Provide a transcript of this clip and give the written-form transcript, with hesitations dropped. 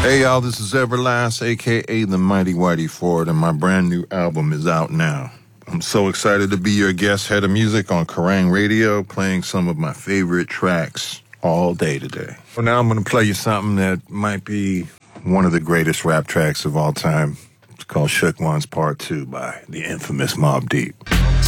Hey y'all, this is Everlast, aka the Mighty Whitey Ford, and my brand new album is out now. I'm so excited to be your guest head of music on Kerrang Radio, playing some of my favorite tracks all day today. So now I'm going to play you something that might be one of the greatest rap tracks of all time. It's called Shook Ones Part 2 by the infamous Mobb Deep.